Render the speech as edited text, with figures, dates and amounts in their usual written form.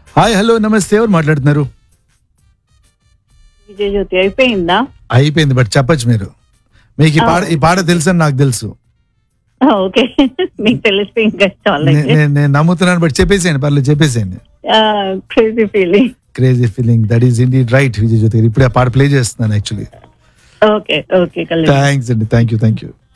Hi hello నమస్తే, ఎవరు మాట్లాడుతున్నారు? విజయ్ జ్యోతి అయిపోయిందా? అయిపోయింది, బట్ చెప్పచ్చు మీరు. మీకు ఈ పాట తెలుసని నాకు తెలుసు. ఓకే, మీకు తెలిస్తే ఇంకా చాలా. నేను నమ్ముతున్నాను, బట్ చెప్పేసేయండి, పర్లేదు చెప్పేసేయండి. Crazy feeling. Crazy feeling, that is indeed right Vijay జ్యోతి గారు. ఇప్పుడు ఆ పాట ప్లే చేస్తున్నాను యాక్చువల్లీ. ఓకే ఓకే, థ్యాంక్స్ అండి, థ్యాంక్ యూ.